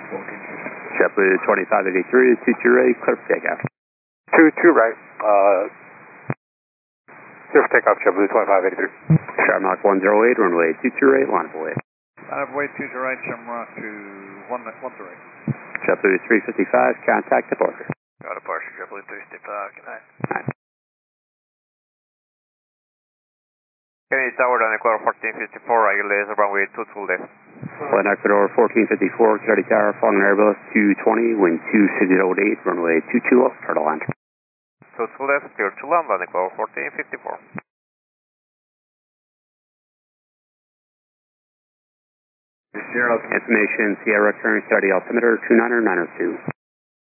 JetBlue 2583, 22 right, clear for takeoff. 22 right, clear for takeoff, JetBlue 2583. Shamrock 108, runway 22 right, line of way. Line of way 22 right, Shamrock to 1 right. JetBlue 355, contact departure. Got departure, JetBlue 355, good night. Night. Kennedy Tower, down Ecuador 1454, regular runway 22 left. Flight Ecuador 1454, Kennedy Tower, following Airbus 220, wind 2608, runway 22 left, turtle line. 22 left, clear to land, down Ecuador 1454. Information, Sierra current steady altimeter 29902.